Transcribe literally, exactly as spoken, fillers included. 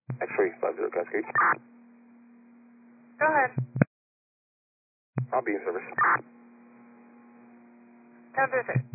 X-ray five zero Cascade. Go ahead. I'll be in service. ten thirty-six.